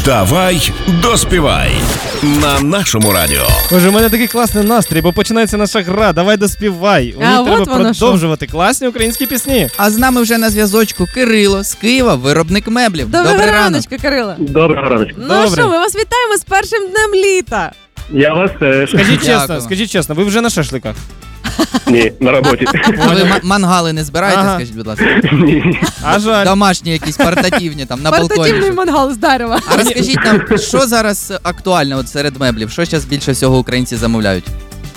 Давай доспівай на нашому радіо. Боже, у мене такий класний настрій, бо починається наша гра. Давай доспівай. У ній треба продовжувати класні українські пісні. А з нами вже на зв'язочку Кирило з Києва, виробник меблів. Доброго раночку, Кирило. Доброго раночку. Ну що, ми вас вітаємо з першим днем літа. Я вас теж. Скажіть чесно, ви вже на шашликах? Ні, на роботі. А ви мангали не збираєте, Ага. скажіть, будь ласка? Ні. А жаль. Домашні якісь портативні там на балконі. Портативний мангал з дерева. А розкажіть нам, що зараз актуально от серед меблів? Що зараз більше всього українці замовляють?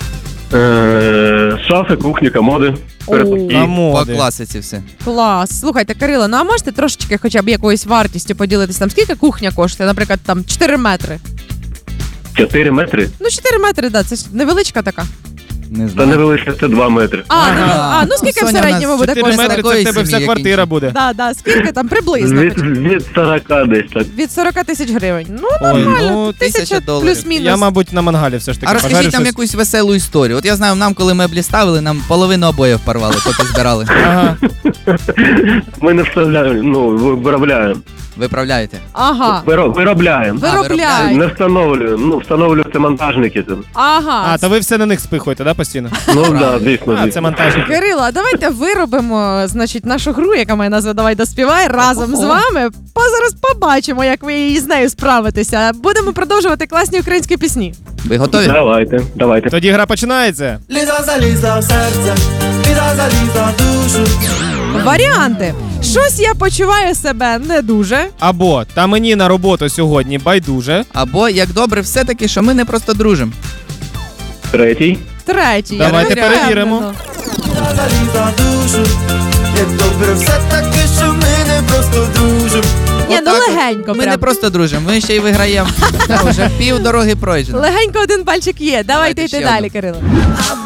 Шафи, кухні, комоди, передпокій. На По моди. класиці все. Клас. Слухайте, Кирило, ну а можете трошечки хоча б якоюсь вартістю поділитися? Там скільки кухня коштує? Наприклад, там 4 метри. 4 метри? Ну 4 метри, да, це ж невеличка така. Не Та знаю. не велике, це 2 метри. Ну скільки в Соня, середньому у нас буде 4 коштувати? метри, це такої в тебе вся сім'ї, квартира як буде. Да, скільки там приблизно? Від 40 десь так. Від 40 тисяч гривень. Ну, Ой, нормально. ну, 1000 доларів. плюс-мінус. Я, мабуть, на мангалі все ж таки А розкажіть пожарю нам щось. якусь веселу історію. От я знаю, нам коли меблі ставили, нам половину обоїв порвали, поки збирали. Ага. Ми не вставляємо, виробляємо. Виправляєте. Ага. Виробляємо. Виробляють. Не встановлюємо. Встановлюються монтажники. Там. Ага. То ви все на них спихуєте, да, постійно? Ну так, звісно. Це монтажники. Кирило, а давайте виробимо, значить, нашу гру, яка має назву «Давай доспівай» разом з вами. Зараз побачимо, як ви її з нею справитеся. Будемо продовжувати класні українські пісні. Ви готові? Давайте. Тоді гра починається. Ліза заліза в серце, ліза заліза в душу. Варіанти. Щось я почуваю себе не дуже. Або та мені на роботу сьогодні байдуже. Або як добре все-таки, що ми не просто дружимо. Третій. Третій. Давайте я перевіримо. впевнена. Ліза заліза в душу. Як добре все таки, що ми не просто дружимо. Ні, ну Отак от. легенько Ми прям. не просто дружимо, ми ще й виграємо. Вже пів дороги пройдено. Легенько один пальчик є. Давайте Давайте йти ще далі, одну. Кирило.